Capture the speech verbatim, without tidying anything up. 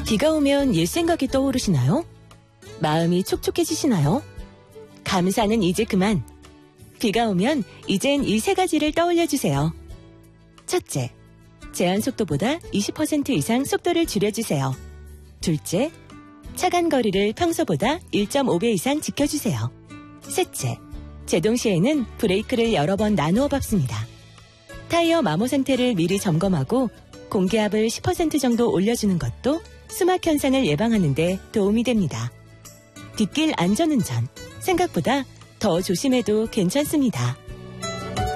비가 오면 옛 생각이 떠오르시나요? 마음이 촉촉해지시나요? 감사는 이제 그만. 비가 오면 이젠 이 세 가지를 떠올려주세요. 첫째, 제한 속도보다 이십 퍼센트 이상 속도를 줄여주세요. 둘째, 차간 거리를 평소보다 일 점 오 배 이상 지켜주세요. 셋째, 제동 시에는 브레이크를 여러 번 나누어 밟습니다. 타이어 마모 상태를 미리 점검하고 공기압을 십 퍼센트 정도 올려주는 것도 수막 현상을 예방하는 데 도움이 됩니다. 빗길 안전운전, 생각보다 더 조심해도 괜찮습니다.